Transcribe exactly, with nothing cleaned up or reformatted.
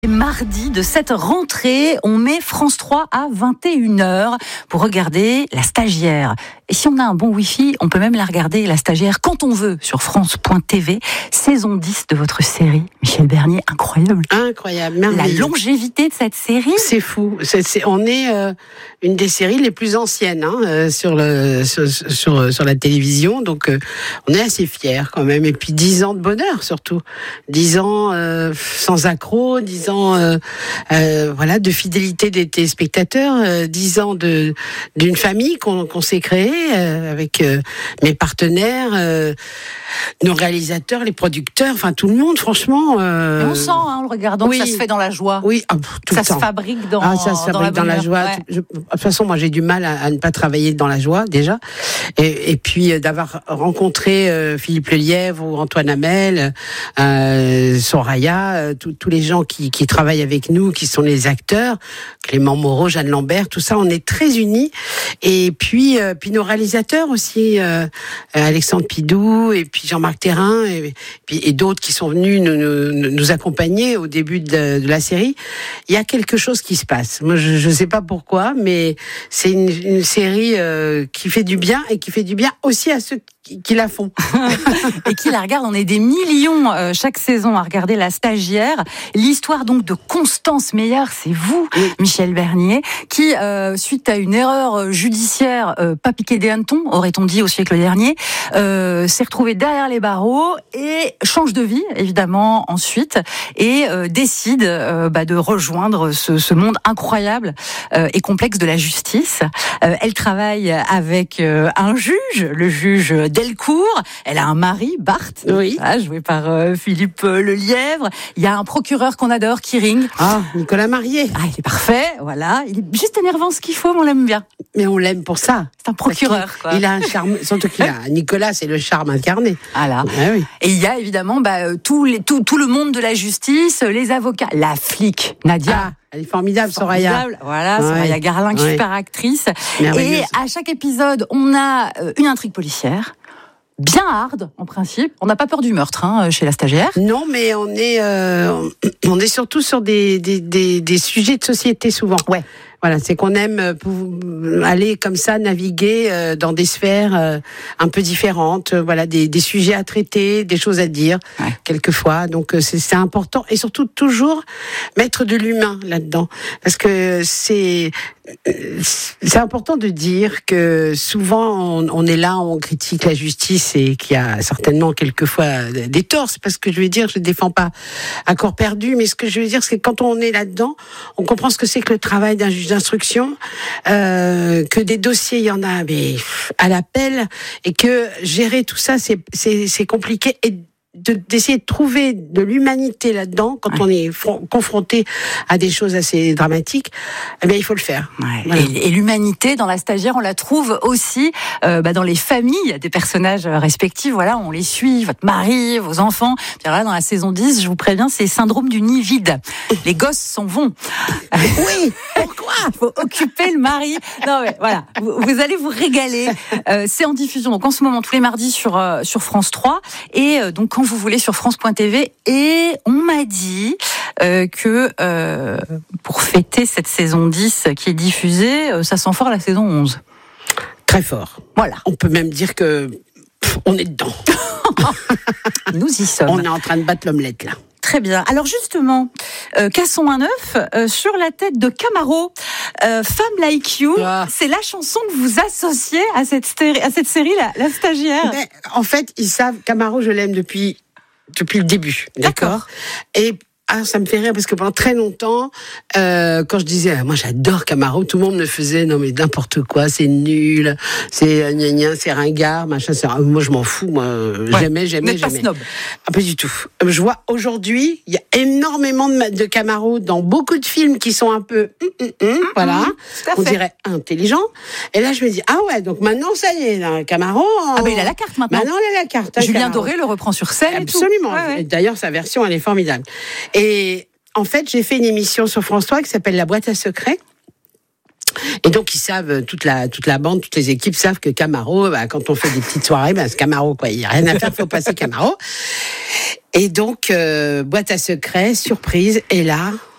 Mardi de cette rentrée, on met France trois à vingt et une heures pour regarder La Stagiaire. Et si on a un bon Wi-Fi, on peut même la regarder, La Stagiaire, quand on veut, sur France point T V. Saison dix de votre série. Michel Bernier, incroyable. Incroyable, merveilleux. La longévité de cette série. C'est fou. C'est, c'est, on est euh, une des séries les plus anciennes hein, euh, sur, le, sur, sur, sur la télévision. Donc, euh, on est assez fiers quand même. Et puis, dix ans de bonheur, surtout. Dix ans euh, sans accroc, dix ans euh, euh, voilà, de fidélité des téléspectateurs, euh, dix ans de, d'une famille qu'on, qu'on s'est créée euh, avec euh, mes partenaires, euh, nos réalisateurs, les producteurs, enfin tout le monde, franchement. Euh... Et on sent, hein, en le regardant, oui. que ça se fait dans la joie. Oui, oh, tout ça le temps. se fabrique dans, ah, ça se fabrique dans la, dans la joie. ouais. Je, de toute façon, moi, j'ai du mal à, à ne pas travailler dans la joie déjà, et, et puis euh, d'avoir rencontré euh, Philippe Lelièvre ou Antoine Hamel, euh, Soraya, euh, tous les gens qui, qui travaillent avec nous, qui sont les acteurs, Clément Moreau, Jeanne Lambert, tout ça, on est très unis. Et puis, euh, puis nos réalisateurs aussi, euh, Alexandre Pidou et puis Jean-Marc Thérin et, et, et d'autres qui sont venus nous, nous, nous accompagner au début de, de la série. Il y a quelque chose qui se passe. Moi, je ne sais pas pourquoi, mais c'est une, une série euh, qui fait du bien et qui fait du bien aussi à ceux qui, qui la font. Et qui la regardent. On est des millions euh, chaque saison à regarder La Stagiaire. L'histoire donc de Constance Meyer, c'est vous, oui. Michel Bernier, qui, euh, suite à une erreur judiciaire, euh, pas piqué des hannetons, aurait-on dit au siècle dernier, euh, s'est retrouvé derrière les barreaux et change de vie, évidemment, ensuite, et euh, décide euh, bah, de rejoindre ce, ce monde incroyable euh, et complexe de la justice. Euh, elle travaille avec euh, un juge, le juge Delcourt. Elle a un mari, Bart, oui. ah, joué par euh, Philippe Lelièvre. Il y a un procureur qu'on adore, Kearing. Ah, Nicolas Marié. Ah, il est parfait, voilà. Il est juste énervant ce qu'il faut, mais on l'aime bien. Mais on l'aime pour ça. C'est un procureur, il, quoi. Il a un charme, surtout qu'il a, Nicolas, c'est le charme incarné. Voilà. Ah, oui. Et il y a évidemment bah, tout, les, tout, tout le monde de la justice, les avocats, la flic, Nadia. Ah. Elle est formidable, formidable. Soraya. Voilà, ouais. Soraya Garlin, ouais. super actrice. Et à chaque épisode, on a une intrigue policière. Bien hard, en principe. On n'a pas peur du meurtre hein, chez La Stagiaire. Non, mais on est, euh, on est surtout sur des, des, des, des sujets de société souvent. Ouais. Voilà, c'est qu'on aime aller comme ça, naviguer dans des sphères un peu différentes. Voilà, des, des sujets à traiter, des choses à dire, ouais. quelquefois. Donc c'est, c'est important et surtout toujours mettre de l'humain là-dedans, parce que c'est c'est important de dire que souvent on, on est là, on critique la justice et qu'il y a certainement quelquefois des torts. C'est pas ce que je veux dire. Je ne défends pas à corps perdu, mais ce que je veux dire, c'est que quand on est là-dedans, on comprend ce que c'est que le travail d'un juge d'instruction, euh, que des dossiers, il y en a mais à l'appel, et que gérer tout ça, c'est, c'est, c'est compliqué. Et de, d'essayer de trouver de l'humanité là-dedans, quand ouais. on est fr- confronté à des choses assez dramatiques, eh bien, il faut le faire. Ouais. Voilà. Et, et l'humanité, dans La Stagiaire, on la trouve aussi euh, bah, dans les familles des personnages respectifs. Voilà, on les suit, votre mari, vos enfants. Puis là, dans la saison dix, je vous préviens, c'est syndrome du nid vide. Les gosses s'en vont. Oui, pourquoi ? Il faut occuper le mari. Non, mais voilà, vous, vous allez vous régaler. Euh, c'est en diffusion, donc en ce moment, tous les mardis sur, euh, sur France trois. Et euh, donc, quand vous voulez sur France point T V. Et on m'a dit euh, que euh, pour fêter cette saison dix qui est diffusée, euh, ça sent fort la saison onze. Très fort. Voilà. On peut même dire que pff, on est dedans. Nous y sommes. On est en train de battre l'omelette là. Très bien. Alors justement, euh, cassons un œuf euh, sur la tête de Camaro. Euh, Femme Like You, ah. c'est la chanson que vous associez à cette, stéri- à cette série, la, la Stagiaire. Mais, en fait, ils savent, Camaro, je l'aime depuis, depuis le début. D'accord. d'accord. Et ah, ça me fait rire parce que pendant très longtemps, euh, quand je disais, ah, moi j'adore Camaro, tout le monde me faisait, non mais n'importe quoi, c'est nul, c'est gna gna, c'est ringard, machin, c'est... moi je m'en fous, moi, ouais. j'aimais, j'aimais, j'aimais. Pas snob. Ah, pas du tout. Je vois aujourd'hui, il y a énormément de, de Camaro dans beaucoup de films qui sont un peu, hum, hum, hum, mmh, voilà, mmh, on dirait intelligents. Et là je me dis, ah ouais, donc maintenant ça y est, là, Camaro. Ah ben bah, il a la carte maintenant. Maintenant il a la carte. Hein, Julien Camaro. Doré le reprend sur scène. Absolument. Et tout. Ouais, ouais. D'ailleurs sa version elle est formidable. Et en fait, j'ai fait une émission sur France trois qui s'appelle La Boîte à Secrets. Et donc, ils savent, toute la, toute la bande, toutes les équipes savent que Camaro, bah, quand on fait des petites soirées, bah, c'est Camaro, quoi. Il n'y a rien à faire, il faut passer Camaro. Et donc, euh, Boîte à Secrets, surprise. Et là,